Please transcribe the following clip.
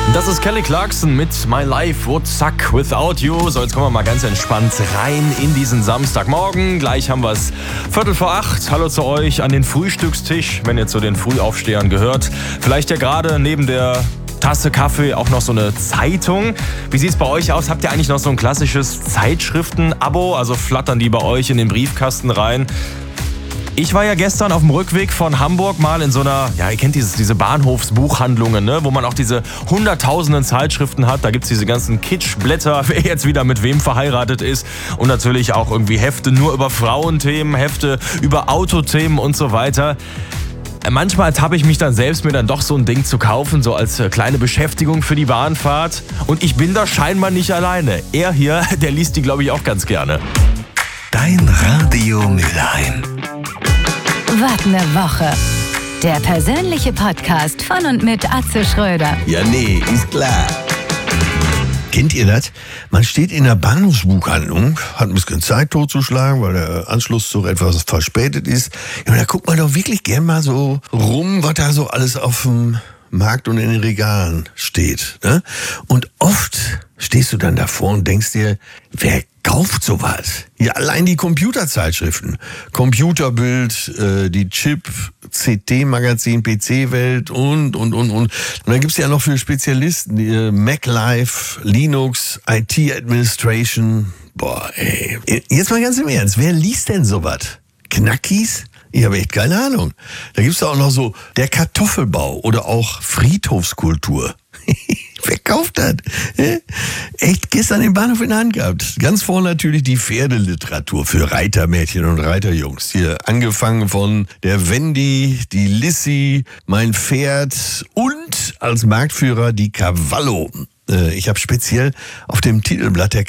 Das ist Kelly Clarkson mit My Life Would Suck Without You. So, jetzt kommen wir mal ganz entspannt rein in diesen Samstagmorgen. Gleich haben wir es 7:45. Hallo zu euch an den Frühstückstisch, wenn ihr zu den Frühaufstehern gehört. Vielleicht ja gerade neben der Tasse Kaffee auch noch so eine Zeitung. Wie sieht's bei euch aus? Habt ihr eigentlich noch so ein klassisches Zeitschriften-Abo? Also flattern die bei euch in den Briefkasten rein? Ich war ja gestern auf dem Rückweg von Hamburg mal in so einer, ja, ihr kennt diese Bahnhofsbuchhandlungen, ne, wo man auch diese hunderttausenden Zeitschriften hat. Da gibt's diese ganzen Kitschblätter, wer jetzt wieder mit wem verheiratet ist. Und natürlich auch irgendwie Hefte nur über Frauenthemen, Hefte über Autothemen und so weiter. Manchmal habe ich mich dann selbst, mir dann doch so ein Ding zu kaufen, so als kleine Beschäftigung für die Bahnfahrt. Und ich bin da scheinbar nicht alleine. Er hier, der liest die, glaube ich, auch ganz gerne. Dein Radio Mülheim. Was ne Woche. Der persönliche Podcast von und mit Atze Schröder. Ja, nee, ist klar. Kennt ihr das? Man steht in der Bahnhofsbuchhandlung, hat ein bisschen Zeit totzuschlagen, weil der Anschlusszug etwas verspätet ist. Ja, da guckt man doch wirklich gern mal so rum, was da so alles auf dem Markt und in den Regalen steht. Ne? Und oft stehst du dann davor und denkst dir, wer kauft sowas? Ja, allein die Computerzeitschriften. Computerbild, die Chip, CT-Magazin, PC-Welt und. Und dann gibt's ja noch für Spezialisten, die MacLife, Linux, IT-Administration. Boah, ey. Jetzt mal ganz im Ernst, wer liest denn sowas? Knackis? Ich habe echt keine Ahnung. Da gibt's auch noch so der Kartoffelbau oder auch Friedhofskultur. Wer kauft das? Echt gestern den Bahnhof in der Hand gehabt. Ganz vorne natürlich die Pferdeliteratur für Reitermädchen und Reiterjungs. Hier angefangen von der Wendy, die Lissy, mein Pferd und als Marktführer die Cavallo. Ich habe speziell auf dem Titelblatt der